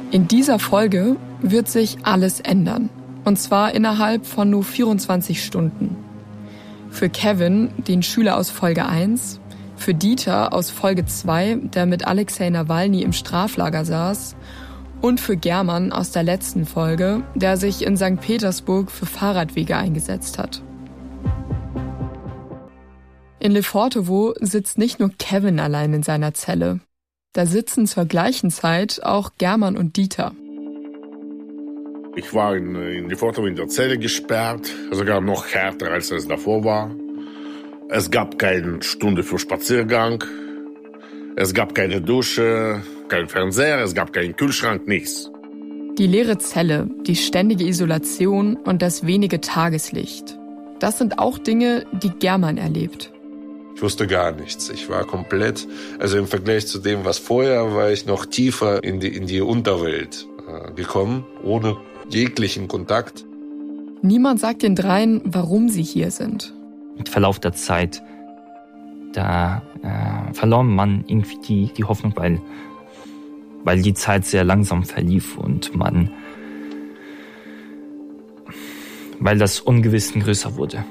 In dieser Folge wird sich alles ändern. Und zwar innerhalb von nur 24 Stunden. Für Kevin, den Schüler aus Folge 1, für Dieter aus Folge 2, der mit Alexei Nawalny im Straflager saß, und für German aus der letzten Folge, der sich in St. Petersburg für Fahrradwege eingesetzt hat. In Lefortowo sitzt nicht nur Kevin allein in seiner Zelle. Da sitzen zur gleichen Zeit auch German und Dieter. Ich war in Lefortowo in der Zelle gesperrt, sogar noch härter, als es davor war. Es gab keine Stunde für Spaziergang, es gab keine Dusche, kein Fernseher, es gab keinen Kühlschrank, nichts. Die leere Zelle, die ständige Isolation und das wenige Tageslicht. Das sind auch Dinge, die German erlebt. Ich wusste gar nichts. Ich war komplett, also im Vergleich zu dem, was vorher, war ich noch tiefer in die Unterwelt gekommen, ohne jeglichen Kontakt. Niemand sagt den dreien, warum sie hier sind. Mit Verlauf der Zeit, da verlor man irgendwie die Hoffnung, weil die Zeit sehr langsam verlief und weil das Ungewissen größer wurde.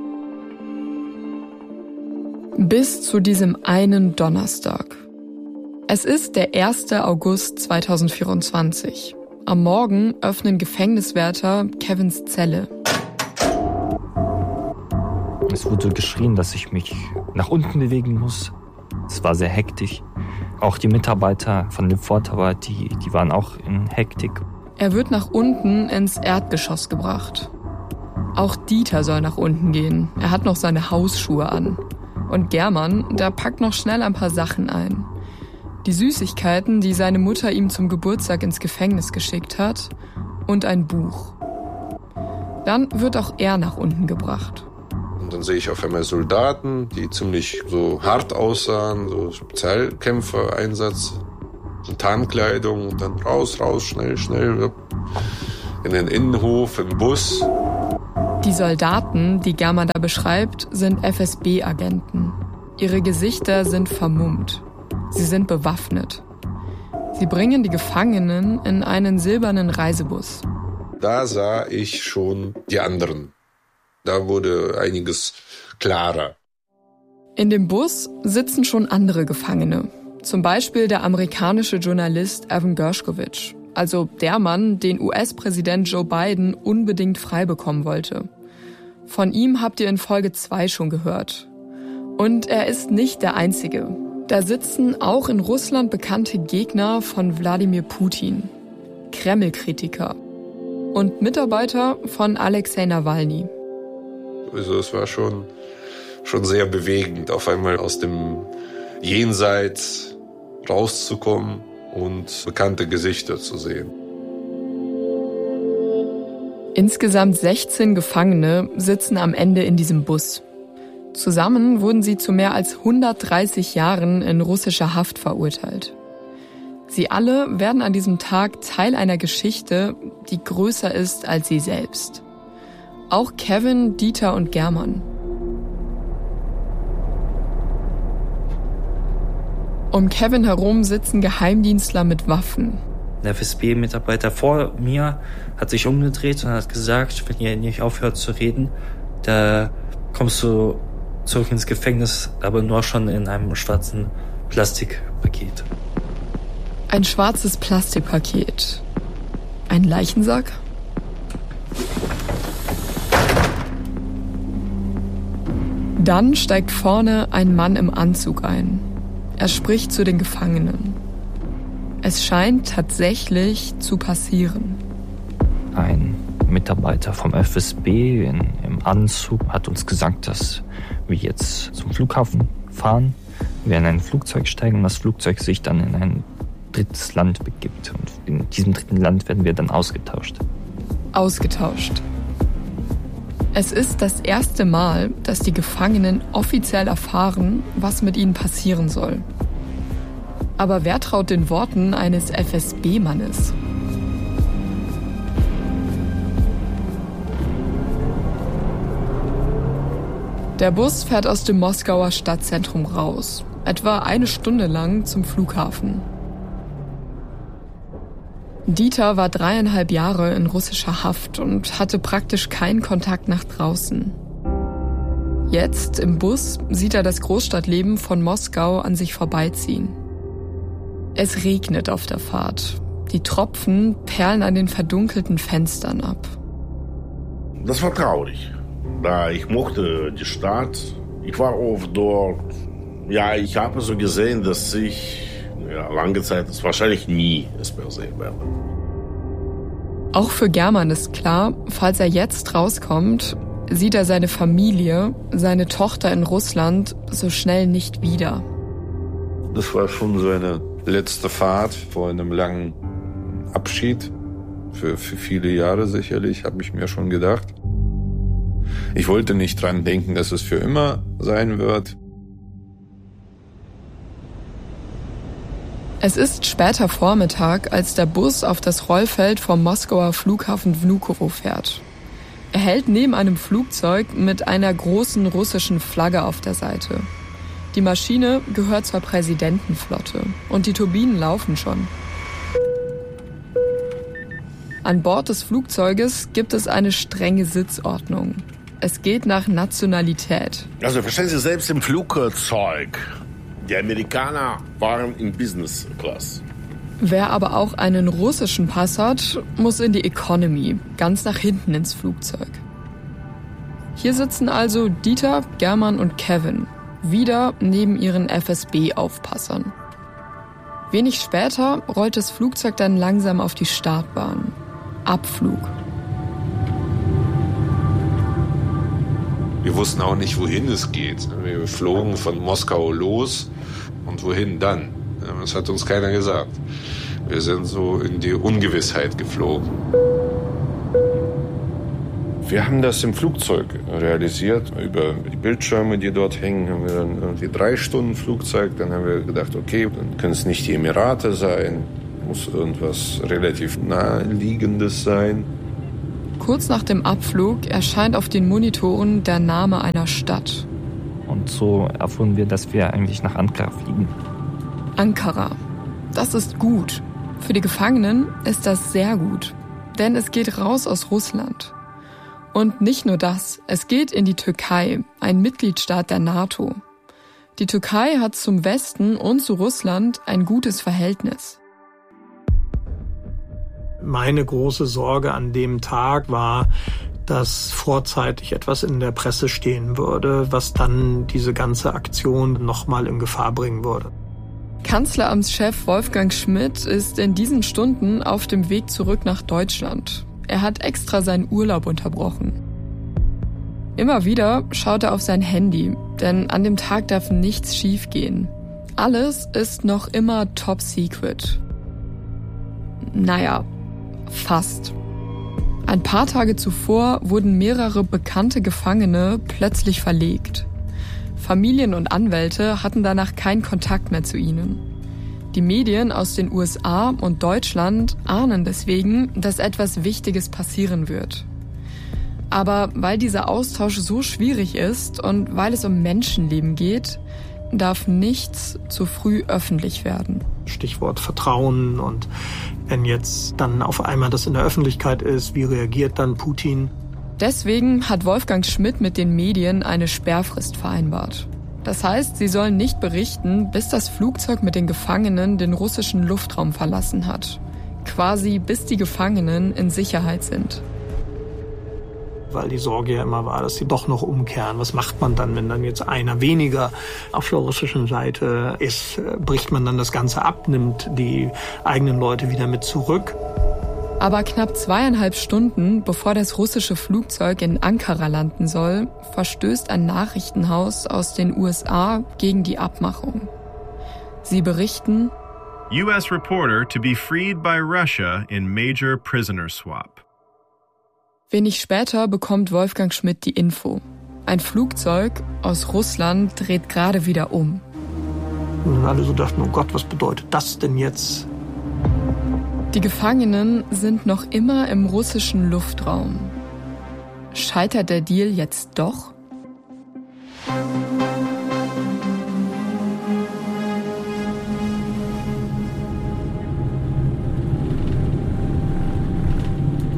Bis zu diesem einen Donnerstag. Es ist der 1. August 2024. Am Morgen öffnen Gefängniswärter Kevins Zelle. Es wurde geschrien, dass ich mich nach unten bewegen muss. Es war sehr hektisch. Auch die Mitarbeiter von Lefortowo, die waren auch in Hektik. Er wird nach unten ins Erdgeschoss gebracht. Auch Dieter soll nach unten gehen. Er hat noch seine Hausschuhe an. Und German, der packt noch schnell ein paar Sachen ein. Die Süßigkeiten, die seine Mutter ihm zum Geburtstag ins Gefängnis geschickt hat, und ein Buch. Dann wird auch er nach unten gebracht. Und dann sehe ich auf einmal Soldaten, die ziemlich so hart aussahen, so Spezialkämpfer-Einsatz, so Tarnkleidung, und dann raus, schnell, in den Innenhof, im Bus. Die Soldaten, die German da beschreibt, sind FSB-Agenten. Ihre Gesichter sind vermummt. Sie sind bewaffnet. Sie bringen die Gefangenen in einen silbernen Reisebus. Da sah ich schon die anderen. Da wurde einiges klarer. In dem Bus sitzen schon andere Gefangene. Zum Beispiel der amerikanische Journalist Evan Gershkovich. Also der Mann, den US-Präsident Joe Biden unbedingt frei bekommen wollte. Von ihm habt ihr in Folge 2 schon gehört. Und er ist nicht der Einzige. Da sitzen auch in Russland bekannte Gegner von Wladimir Putin, Kreml-Kritiker und Mitarbeiter von Alexei Nawalny. Also es war schon sehr bewegend, auf einmal aus dem Jenseits rauszukommen und bekannte Gesichter zu sehen. Insgesamt 16 Gefangene sitzen am Ende in diesem Bus. Zusammen wurden sie zu mehr als 130 Jahren in russischer Haft verurteilt. Sie alle werden an diesem Tag Teil einer Geschichte, die größer ist als sie selbst. Auch Kevin, Dieter und German. Um Kevin herum sitzen Geheimdienstler mit Waffen. Der FSB-Mitarbeiter vor mir hat sich umgedreht und hat gesagt, wenn ihr nicht aufhört zu reden, da kommst du zurück ins Gefängnis, aber nur schon in einem schwarzen Plastikpaket. Ein schwarzes Plastikpaket. Ein Leichensack? Dann steigt vorne ein Mann im Anzug ein. Er spricht zu den Gefangenen. Es scheint tatsächlich zu passieren. Ein Mitarbeiter vom FSB im Anzug hat uns gesagt, dass wir jetzt zum Flughafen fahren, wir in ein Flugzeug steigen und das Flugzeug sich dann in ein drittes Land begibt. Und in diesem dritten Land werden wir dann ausgetauscht. Ausgetauscht. Es ist das erste Mal, dass die Gefangenen offiziell erfahren, was mit ihnen passieren soll. Aber wer traut den Worten eines FSB-Mannes? Der Bus fährt aus dem Moskauer Stadtzentrum raus, etwa eine Stunde lang zum Flughafen. Dieter war 3,5 Jahre in russischer Haft und hatte praktisch keinen Kontakt nach draußen. Jetzt, im Bus, sieht er das Großstadtleben von Moskau an sich vorbeiziehen. Es regnet auf der Fahrt. Die Tropfen perlen an den verdunkelten Fenstern ab. Das war traurig. Da ich mochte die Stadt. Ich war oft dort. Ja, ich habe so gesehen, dass ich lange Zeit es wahrscheinlich nie es mehr sehen werde. Auch für German ist klar, falls er jetzt rauskommt, sieht er seine Familie, seine Tochter in Russland so schnell nicht wieder. Das war schon so eine letzte Fahrt vor einem langen Abschied. Für viele Jahre sicherlich, habe ich mir schon gedacht. Ich wollte nicht dran denken, dass es für immer sein wird. Es ist später Vormittag, als der Bus auf das Rollfeld vom Moskauer Flughafen Vnukovo fährt. Er hält neben einem Flugzeug mit einer großen russischen Flagge auf der Seite. Die Maschine gehört zur Präsidentenflotte und die Turbinen laufen schon. An Bord des Flugzeuges gibt es eine strenge Sitzordnung. Es geht nach Nationalität. Also verstehen Sie, selbst im Flugzeug, die Amerikaner waren in Business Class. Wer aber auch einen russischen Pass hat, muss in die Economy, ganz nach hinten ins Flugzeug. Hier sitzen also Dieter, German und Kevin, wieder neben ihren FSB-Aufpassern. Wenig später rollt das Flugzeug dann langsam auf die Startbahn. Abflug. Wir wussten auch nicht, wohin es geht. Wir flogen von Moskau los und wohin dann? Das hat uns keiner gesagt. Wir sind so in die Ungewissheit geflogen. Wir haben das im Flugzeug realisiert. Über die Bildschirme, die dort hängen, haben wir dann irgendwie 3 Stunden Flugzeug. Dann haben wir gedacht, okay, dann können es nicht die Emirate sein. Muss irgendwas relativ Naheliegendes sein. Kurz nach dem Abflug erscheint auf den Monitoren der Name einer Stadt. Und so erfuhren wir, dass wir eigentlich nach Ankara fliegen. Ankara. Das ist gut. Für die Gefangenen ist das sehr gut. Denn es geht raus aus Russland. Und nicht nur das, es geht in die Türkei, ein Mitgliedstaat der NATO. Die Türkei hat zum Westen und zu Russland ein gutes Verhältnis. Meine große Sorge an dem Tag war, dass vorzeitig etwas in der Presse stehen würde, was dann diese ganze Aktion nochmal in Gefahr bringen würde. Kanzleramtschef Wolfgang Schmidt ist in diesen Stunden auf dem Weg zurück nach Deutschland. Er hat extra seinen Urlaub unterbrochen. Immer wieder schaut er auf sein Handy, denn an dem Tag darf nichts schiefgehen. Alles ist noch immer top secret. Naja, fast. Ein paar Tage zuvor wurden mehrere bekannte Gefangene plötzlich verlegt. Familien und Anwälte hatten danach keinen Kontakt mehr zu ihnen. Die Medien aus den USA und Deutschland ahnen deswegen, dass etwas Wichtiges passieren wird. Aber weil dieser Austausch so schwierig ist und weil es um Menschenleben geht, darf nichts zu früh öffentlich werden. Stichwort Vertrauen, und wenn jetzt dann auf einmal das in der Öffentlichkeit ist, wie reagiert dann Putin? Deswegen hat Wolfgang Schmidt mit den Medien eine Sperrfrist vereinbart. Das heißt, sie sollen nicht berichten, bis das Flugzeug mit den Gefangenen den russischen Luftraum verlassen hat. Quasi bis die Gefangenen in Sicherheit sind. Weil die Sorge ja immer war, dass sie doch noch umkehren. Was macht man dann, wenn dann jetzt einer weniger auf der russischen Seite ist? Bricht man dann das Ganze ab, nimmt die eigenen Leute wieder mit zurück? Aber knapp 2,5 Stunden, bevor das russische Flugzeug in Ankara landen soll, verstößt ein Nachrichtenhaus aus den USA gegen die Abmachung. Sie berichten: US reporter to be freed by Russia in major prisoner swap. Wenig später bekommt Wolfgang Schmidt die Info. Ein Flugzeug aus Russland dreht gerade wieder um. Und alle so dachten, oh Gott, was bedeutet das denn jetzt? Die Gefangenen sind noch immer im russischen Luftraum. Scheitert der Deal jetzt doch?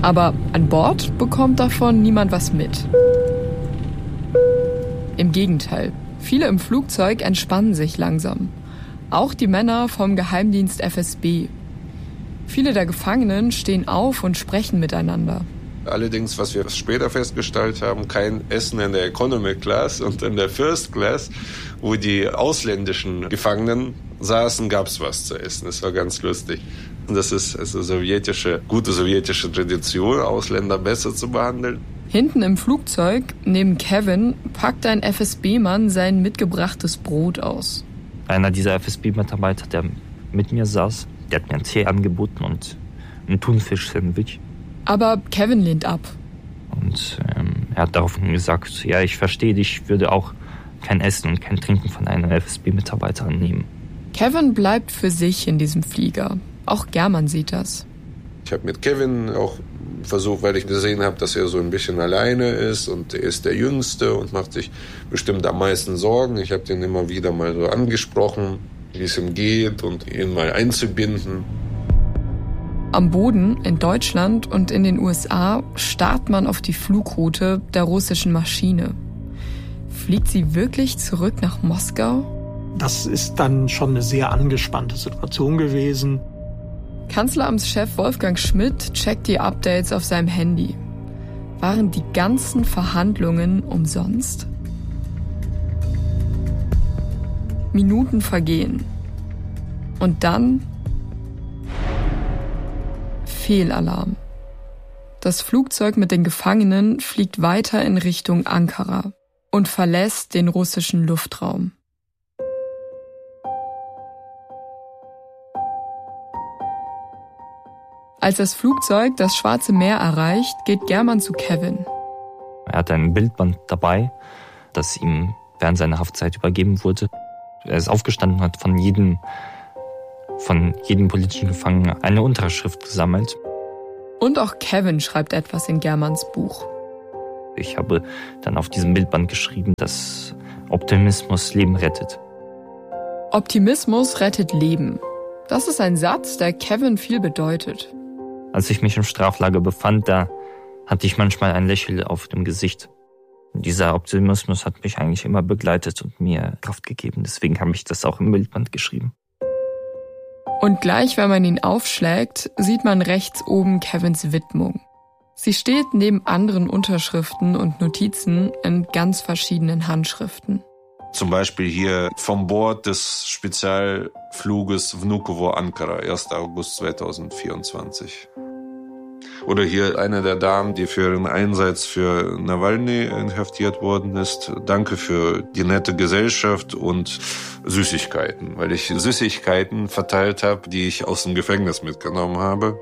Aber an Bord bekommt davon niemand was mit. Im Gegenteil, viele im Flugzeug entspannen sich langsam. Auch die Männer vom Geheimdienst FSB. Viele der Gefangenen stehen auf und sprechen miteinander. Allerdings, was wir später festgestellt haben, kein Essen in der Economy Class und in der First Class, wo die ausländischen Gefangenen saßen, gab es was zu essen. Das war ganz lustig. Das ist also gute sowjetische Tradition, Ausländer besser zu behandeln. Hinten im Flugzeug, neben Kevin, packt ein FSB-Mann sein mitgebrachtes Brot aus. Einer dieser FSB-Mitarbeiter, der mit mir saß, der hat mir einen Tee angeboten und ein Thunfisch-Sandwich. Aber Kevin lehnt ab. Und er hat daraufhin gesagt, ja, ich verstehe dich, ich würde auch kein Essen und kein Trinken von einem FSB-Mitarbeiter annehmen. Kevin bleibt für sich in diesem Flieger. Auch German sieht das. Ich habe mit Kevin auch versucht, weil ich gesehen habe, dass er so ein bisschen alleine ist und er ist der Jüngste und macht sich bestimmt am meisten Sorgen. Ich habe den immer wieder mal so angesprochen, wie es ihm geht und ihn mal einzubinden. Am Boden in Deutschland und in den USA starrt man auf die Flugroute der russischen Maschine. Fliegt sie wirklich zurück nach Moskau? Das ist dann schon eine sehr angespannte Situation gewesen. Kanzleramtschef Wolfgang Schmidt checkt die Updates auf seinem Handy. Waren die ganzen Verhandlungen umsonst? Minuten vergehen. Und dann Fehlalarm. Das Flugzeug mit den Gefangenen fliegt weiter in Richtung Ankara und verlässt den russischen Luftraum. Als das Flugzeug das Schwarze Meer erreicht, geht German zu Kevin. Er hat ein Bildband dabei, das ihm während seiner Haftzeit übergeben wurde. Er ist aufgestanden und hat von jedem politischen Gefangenen eine Unterschrift gesammelt. Und auch Kevin schreibt etwas in Germans Buch. Ich habe dann auf diesem Bildband geschrieben, dass Optimismus Leben rettet. Optimismus rettet Leben. Das ist ein Satz, der Kevin viel bedeutet. Als ich mich im Straflager befand, da hatte ich manchmal ein Lächeln auf dem Gesicht. Dieser Optimismus hat mich eigentlich immer begleitet und mir Kraft gegeben. Deswegen habe ich das auch im Bildband geschrieben. Und gleich, wenn man ihn aufschlägt, sieht man rechts oben Kevins Widmung. Sie steht neben anderen Unterschriften und Notizen in ganz verschiedenen Handschriften. Zum Beispiel hier vom Bord des Spezialfluges Vnukovo-Ankara, 1. August 2024. Oder hier eine der Damen, die für ihren Einsatz für Nawalny inhaftiert worden ist. Danke für die nette Gesellschaft und Süßigkeiten, weil ich Süßigkeiten verteilt habe, die ich aus dem Gefängnis mitgenommen habe.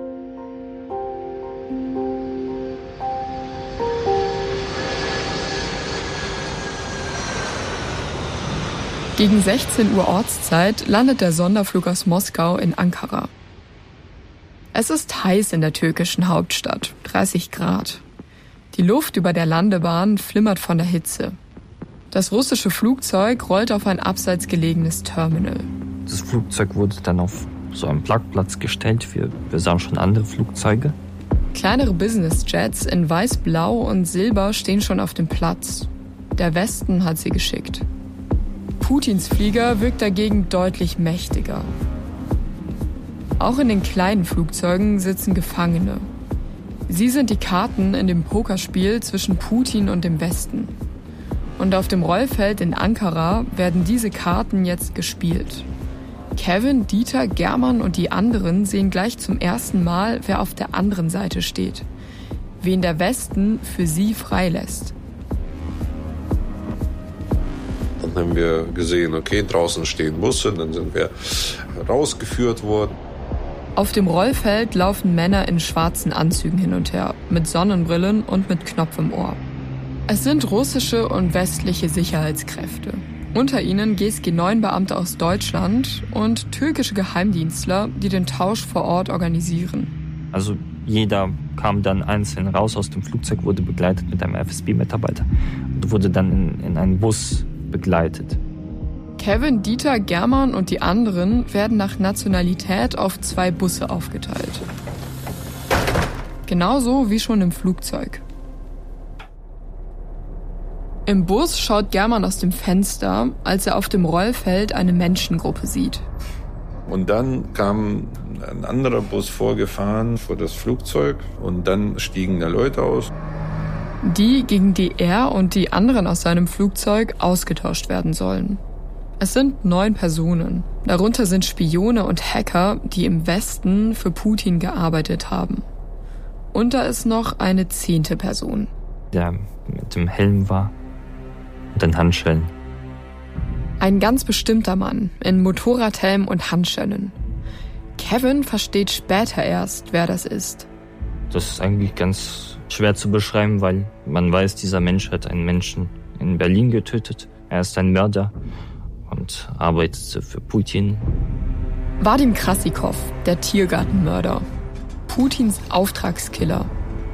Gegen 16 Uhr Ortszeit landet der Sonderflug aus Moskau in Ankara. Es ist heiß in der türkischen Hauptstadt, 30 Grad. Die Luft über der Landebahn flimmert von der Hitze. Das russische Flugzeug rollt auf ein abseits gelegenes Terminal. Das Flugzeug wurde dann auf so einen Parkplatz gestellt. Wir sahen schon andere Flugzeuge. Kleinere Businessjets in weiß, blau und silber stehen schon auf dem Platz. Der Westen hat sie geschickt. Putins Flieger wirkt dagegen deutlich mächtiger. Auch in den kleinen Flugzeugen sitzen Gefangene. Sie sind die Karten in dem Pokerspiel zwischen Putin und dem Westen. Und auf dem Rollfeld in Ankara werden diese Karten jetzt gespielt. Kevin, Dieter, German und die anderen sehen gleich zum ersten Mal, wer auf der anderen Seite steht. Wen der Westen für sie freilässt. Dann haben wir gesehen, okay, draußen stehen Busse, dann sind wir rausgeführt worden. Auf dem Rollfeld laufen Männer in schwarzen Anzügen hin und her, mit Sonnenbrillen und mit Knopf im Ohr. Es sind russische und westliche Sicherheitskräfte. Unter ihnen GSG-9-Beamte aus Deutschland und türkische Geheimdienstler, die den Tausch vor Ort organisieren. Also jeder kam dann einzeln raus aus dem Flugzeug, wurde begleitet mit einem FSB-Mitarbeiter und wurde dann in einen Bus begleitet. Kevin, Dieter, German und die anderen werden nach Nationalität auf 2 Busse aufgeteilt. Genauso wie schon im Flugzeug. Im Bus schaut Germann aus dem Fenster, als er auf dem Rollfeld eine Menschengruppe sieht. Und dann kam ein anderer Bus vorgefahren vor das Flugzeug und dann stiegen da Leute aus. Die, gegen die er und die anderen aus seinem Flugzeug ausgetauscht werden sollen. Es sind 9 Personen. Darunter sind Spione und Hacker, die im Westen für Putin gearbeitet haben. Und da ist noch eine 10. Person. Der mit dem Helm war und den Handschellen. Ein ganz bestimmter Mann in Motorradhelm und Handschellen. Kevin versteht später erst, wer das ist. Das ist eigentlich ganz schwer zu beschreiben, weil man weiß, dieser Mensch hat einen Menschen in Berlin getötet. Er ist ein Mörder und arbeitet für Putin. Wadim Krasikov, der Tiergartenmörder. Putins Auftragskiller.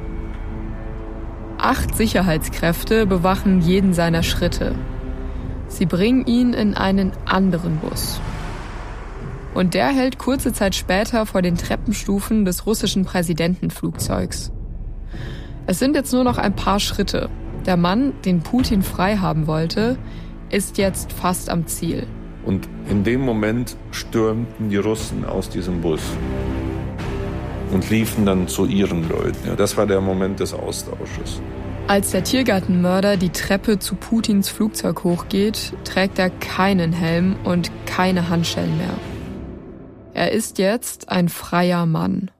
8 Sicherheitskräfte bewachen jeden seiner Schritte. Sie bringen ihn in einen anderen Bus. Und der hält kurze Zeit später vor den Treppenstufen des russischen Präsidentenflugzeugs. Es sind jetzt nur noch ein paar Schritte. Der Mann, den Putin frei haben wollte, ist jetzt fast am Ziel. Und in dem Moment stürmten die Russen aus diesem Bus und liefen dann zu ihren Leuten. Ja, das war der Moment des Austausches. Als der Tiergartenmörder die Treppe zu Putins Flugzeug hochgeht, trägt er keinen Helm und keine Handschellen mehr. Er ist jetzt ein freier Mann.